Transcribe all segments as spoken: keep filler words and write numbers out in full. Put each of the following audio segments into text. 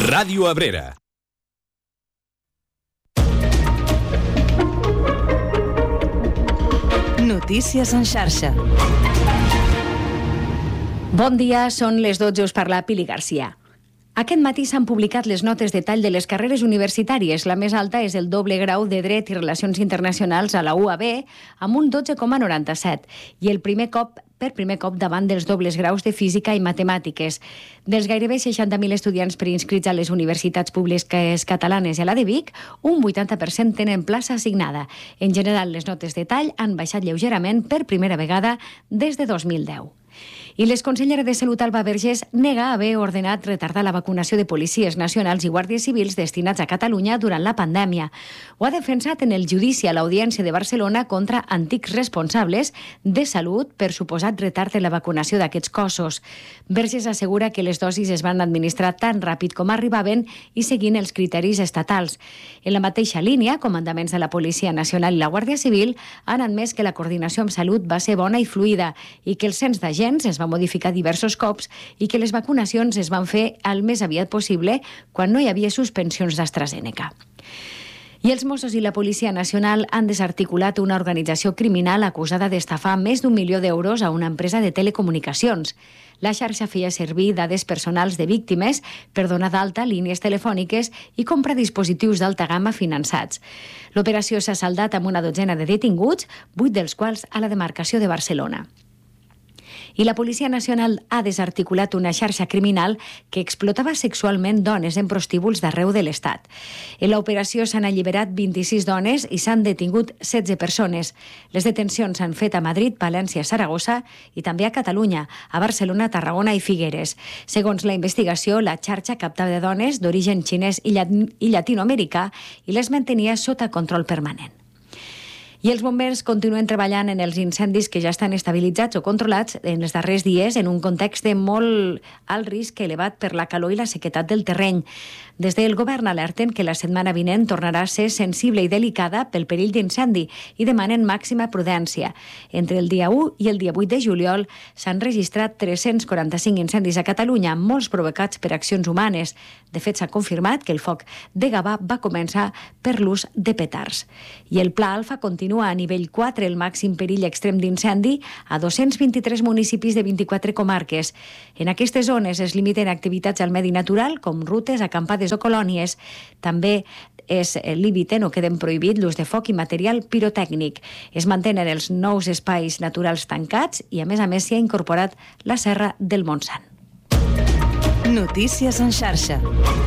Ràdio Abrera. Notícies en xarxa. Bon dia, són les dotze, us parla Pili Garcia. Aquest matí s'han publicat les notes de tall de les carreres universitàries. La més alta és el doble grau de Dret i Relacions Internacionals a la U A B, amb un dotze coma noranta-set, i el primer cop per primer cop davant dels dobles graus de Física i Matemàtiques. Dels gairebé seixanta mil estudiants preinscrits a les universitats públiques catalanes i a la de Vic, un vuitanta per cent tenen plaça assignada. En general, les notes de tall han baixat lleugerament per primera vegada des de dos mil deu. I l'exconsellera de Salut, Alba Vergés, nega haver ordenat retardar la vacunació de policies nacionals i guàrdies civils destinats a Catalunya durant la pandèmia. Ho ha defensat en el judici a l'Audiència de Barcelona contra antics responsables de Salut per suposat retard en la vacunació d'aquests cossos. Vergés assegura que les dosis es van administrar tan ràpid com arribaven i seguint els criteris estatals. En la mateixa línia, comandaments de la Policia Nacional i la Guàrdia Civil han admès que la coordinació amb Salut va ser bona i fluida i que el cens d'agents es va modificar diversos cops i que les vacunacions es van fer el més aviat possible quan no hi havia suspensions d'AstraZeneca. I els Mossos i la Policia Nacional han desarticulat una organització criminal acusada d'estafar més d'un milió d'euros a una empresa de telecomunicacions. La xarxa feia servir dades personals de víctimes per donar d'alta línies telefòniques i comprar dispositius d'alta gamma finançats. L'operació s'ha saldat amb una dotzena de detinguts, vuit dels quals a la demarcació de Barcelona. I la Policia Nacional ha desarticulat una xarxa criminal que explotava sexualment dones en prostíbuls d'arreu de l'Estat. En l'operació s'han alliberat vint-i-sis dones i s'han detingut setze persones. Les detencions s'han fet a Madrid, València, Saragossa i també a Catalunya, a Barcelona, Tarragona i Figueres. Segons la investigació, la xarxa captava de dones d'origen xinès i llatinoamericà i les mantenia sota control permanent. I els bombers continuen treballant en els incendis que ja estan estabilitzats o controlats en els darrers dies en un context de molt alt risc elevat per la calor i la sequedat del terreny. Des del govern alerten que la setmana vinent tornarà a ser sensible i delicada pel perill d'incendi i demanen màxima prudència. Entre el dia u i el dia vuit de juliol s'han registrat tres-cents quaranta-cinc incendis a Catalunya, molts provocats per accions humanes. De fet, s'ha confirmat que el foc de Gavà va començar per l'ús de petards. I el Pla Alfa continua a nivell quatre, el màxim perill extrem d'incendi, a dos-cents vint-i-tres municipis de vint-i-quatre comarques. En aquestes zones es limiten activitats al medi natural, com rutes, acampades o colònies. També es limiten o queden prohibit l'ús de foc i material pirotècnic. Es mantenen els nous espais naturals tancats i, a més a més, s'hi ha incorporat la Serra del Montsant. Notícies en xarxa.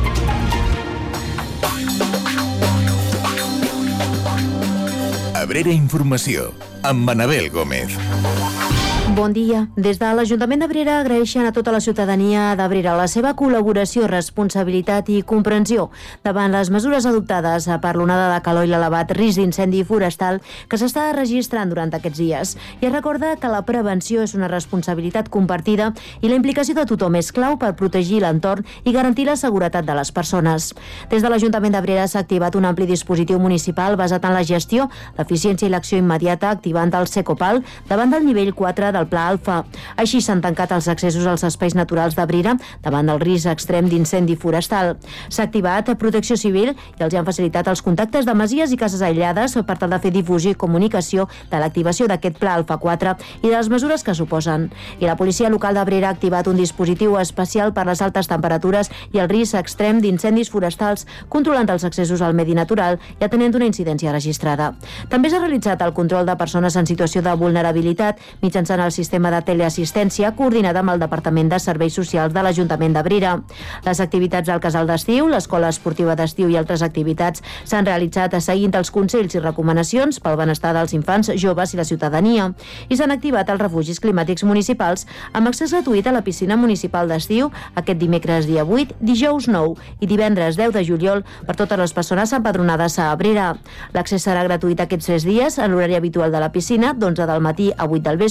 Abrera Informació, amb Manabel Gómez. Bon dia. Des de l'Ajuntament d'Abrera agraeixen a tota la ciutadania d'Abrera la seva col·laboració, responsabilitat i comprensió davant les mesures adoptades per l'onada de calor i l'elevat risc d'incendi forestal que s'està registrant durant aquests dies. I es recorda que la prevenció és una responsabilitat compartida i la implicació de tothom és clau per protegir l'entorn i garantir la seguretat de les persones. Des de l'Ajuntament d'Abrera s'ha activat un ampli dispositiu municipal basat en la gestió, l'eficiència i l'acció immediata, activant el Secopal davant del nivell quatre del Pla Alfa. Així s'han tancat els accessos als espais naturals d'Abrera davant del risc extrem d'incendi forestal. S'ha activat Protecció Civil i els han facilitat els contactes de masies i cases aïllades per tal de fer difusió i comunicació de l'activació d'aquest Pla Alfa quatre i de les mesures que suposen. I la policia local d'Abrera ha activat un dispositiu especial per les altes temperatures i el risc extrem d'incendis forestals, controlant els accessos al medi natural i atenent una incidència registrada. També s'ha realitzat el control de persones en situació de vulnerabilitat mitjançant el sistema de teleassistència coordinat amb el Departament de Serveis Socials de l'Ajuntament d'Abrera. Les activitats al casal d'estiu, l'escola esportiva d'estiu i altres activitats s'han realitzat seguint els consells i recomanacions pel benestar dels infants, joves i la ciutadania. I s'han activat els refugis climàtics municipals amb accés gratuït a la piscina municipal d'estiu aquest dimecres dia vuit, dijous nou i divendres deu de juliol per totes les persones empadronades a Abrera. L'accés serà gratuït aquests tres dies en l'horari habitual de la piscina, d'onze del matí a vuit del vespre,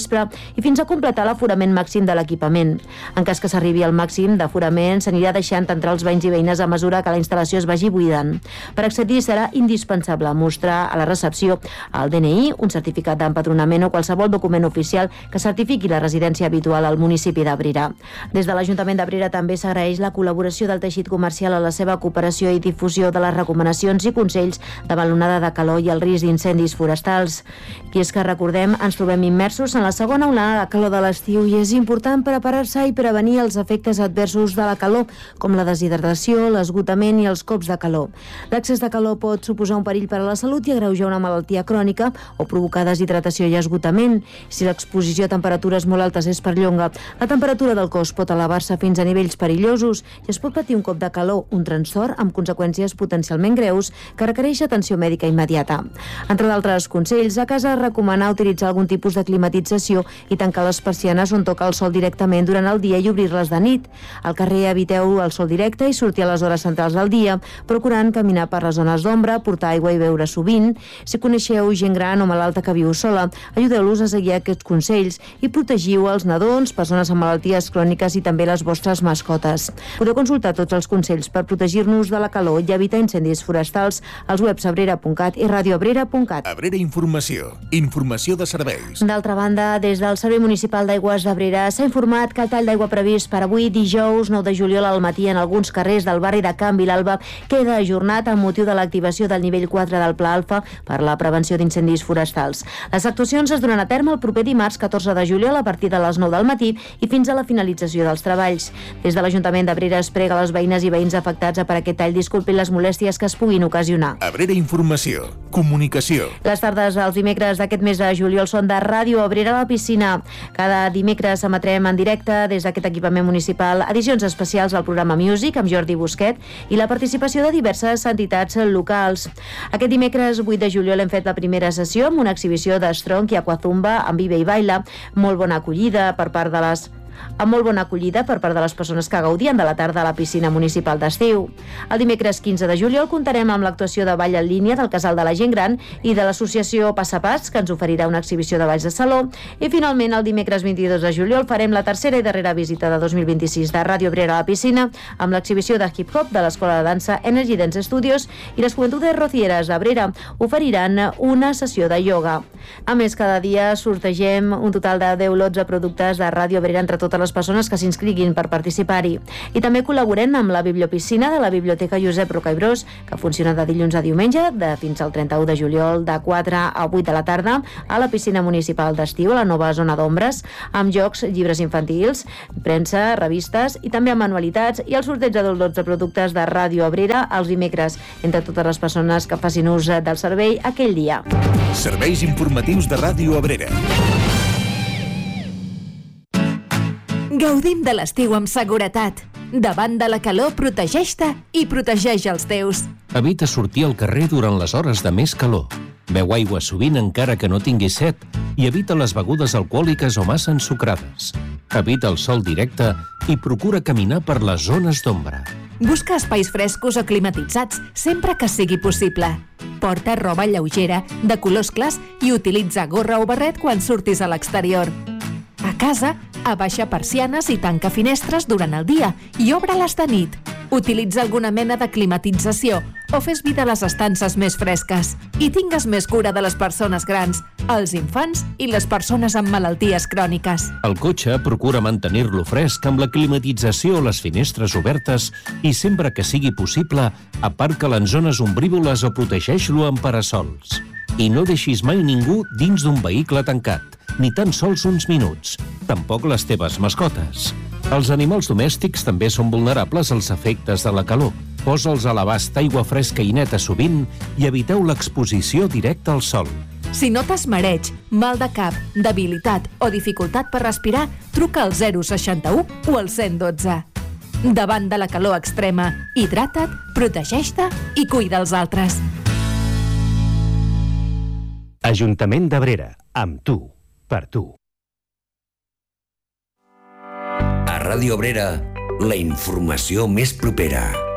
i fins a completar l'aforament màxim de l'equipament. En cas que s'arribi al màxim d'aforament, s'anirà deixant entrar els veïns i veïnes a mesura que la instal·lació es vagi buidant. Per accedir serà indispensable mostrar a la recepció el D N I, un certificat d'empadronament o qualsevol document oficial que certifiqui la residència habitual al municipi d'Abrera. Des de l'Ajuntament d'Abrera també s'agraeix la col·laboració del teixit comercial a la seva cooperació i difusió de les recomanacions i consells davant l'onada de calor i el risc d'incendis forestals. I és que, recordem, ens trobem immersos en la segona onada de calor de l'estiu i és important preparar-se i prevenir els efectes adversos de la calor, com la deshidratació, l'esgotament i els cops de calor. L'excés de calor pot suposar un perill per a la salut i agreujar una malaltia crònica o provocar deshidratació i esgotament. Si l'exposició a temperatures molt altes és perllonga, la temperatura del cos pot elevar-se fins a nivells perillosos i es pot patir un cop de calor, un trastorn amb conseqüències potencialment greus que requereix atenció mèdica immediata. Entre d'altres consells, a casa recomanar utilitzar algun tipus de climatització i tancar les persianes on toca el sol directament durant el dia i obrir-les de nit. Al carrer eviteu el sol directe i sortir a les hores centrals del dia, procurant caminar per les zones d'ombra, portar aigua i beure sovint. Si coneixeu gent gran o malalta que viu sola, ajudeu-los a seguir aquests consells i protegiu els nadons, persones amb malalties cròniques i també les vostres mascotes. Podeu consultar tots els consells per protegir-nos de la calor i evitar incendis forestals als webs abrera punt cat i radioabrera punt cat. Abrera Informació. Informació de serveis. D'altra banda, des del Servei Municipal d'Aigües d'Abrera s'ha informat que el tall d'aigua previst per avui, dijous nou de juliol al matí en alguns carrers del barri de Can Vilalba queda ajornat amb motiu de l'activació del nivell quatre del Pla Alfa per la prevenció d'incendis forestals. Les actuacions es duran a terme el proper dimarts catorze de juliol a partir de les nou del matí i fins a la finalització dels treballs. Des de l'Ajuntament d'Abrera es prega a les veïnes i veïns afectats a per aquest tall disculpin les molèsties que es puguin ocasionar. Abrera Informació. Comunicació. Les tardes els dimecres d'aquest mes de juliol són de Ràdio Abrera a la piscina. Cada dimecres emetrem en directe des d'aquest equipament municipal edicions especials al programa Music amb Jordi Busquet i la participació de diverses entitats locals. Aquest dimecres vuit de juliol hem fet la primera sessió amb una exhibició d'Stronk i Aquazumba amb Vive i Baila, molt bona acollida per part de les amb molt bona acollida per part de les persones que gaudien de la tarda a la piscina municipal d'estiu. El dimecres quinze de juliol comptarem amb l'actuació de ball en línia del Casal de la Gent Gran i de l'associació Passapats, que ens oferirà una exhibició de balls de saló. I finalment, el dimecres vint-i-dos de juliol farem la tercera i darrera visita de dos mil vint-i-sis de Ràdio Abrera a la piscina amb l'exhibició de hip-hop de l'Escola de Dansa Energy Dance Studios i les Juventudes Rocieres d'Abrera oferiran una sessió de ioga. A més, cada dia sortegem un total de deu lots de productes de Ràdio Abrera entre totes les persones que s'inscriguin per participar-hi. I també col·laborem amb la bibliopiscina de la Biblioteca Josep Roca i Bros, que funciona de dilluns a diumenge, de fins al trenta-u de juliol, de quatre a vuit de la tarda, a la piscina municipal d'estiu, a la nova zona d'ombres, amb jocs, llibres infantils, premsa, revistes i també amb manualitats i el sorteig de lots de productes de Ràdio Abrera els dimecres entre totes les persones que facin ús del servei aquell dia. Serveis informatius de Ràdio Abrera. Gaudim de l'estiu amb seguretat. Davant de la calor, protegeix-te i protegeix els teus. Evita sortir al carrer durant les hores de més calor. Beu aigua sovint encara que no tinguis set i evita les begudes alcohòliques o massa ensucrades. Evita el sol directe i procura caminar per les zones d'ombra. Busca espais frescos o climatitzats sempre que sigui possible. Porta roba lleugera, de colors clars i utilitza gorra o barret quan surtis a l'exterior. A casa, abaixa persianes i tanca finestres durant el dia i obre-les de nit. Utilitza alguna mena de climatització o fes vida a les estances més fresques. I tingues més cura de les persones grans, els infants i les persones amb malalties cròniques. El cotxe procura mantenir-lo fresc amb la climatització o les finestres obertes i sempre que sigui possible, aparca-lo en zones ombrívoles o protegeix-lo amb parasols. I no deixis mai ningú dins d'un vehicle tancat, ni tan sols uns minuts, tampoc les teves mascotes. Els animals domèstics també són vulnerables als efectes de la calor. Posa'ls a l'abast aigua fresca i neta sovint i eviteu l'exposició directa al sol. Si notes mareig, mal de cap, debilitat o dificultat per respirar, truca al zero seixanta-u o al cent dotze. Davant de la calor extrema, hidrata't, protegeix-te i cuida els altres. Ajuntament d'Abrera, amb tu, per tu. A Ràdio Abrera, la informació més propera.